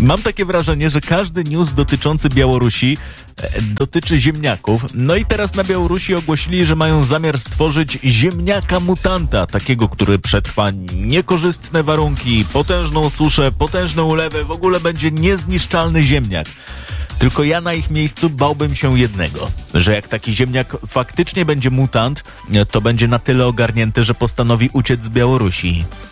Mam takie wrażenie, że każdy news dotyczący Białorusi dotyczy ziemniaków. No i teraz na Białorusi ogłosili, że mają zamiar stworzyć ziemniaka mutanta, takiego, który przetrwa niekorzystne warunki, potężną suszę, potężne ulewy, w ogóle będzie niezniszczalny ziemniak. Tylko ja na ich miejscu bałbym się jednego, że jak taki ziemniak faktycznie będzie mutant, to będzie na tyle ogarnięty, że postanowi uciec z Białorusi.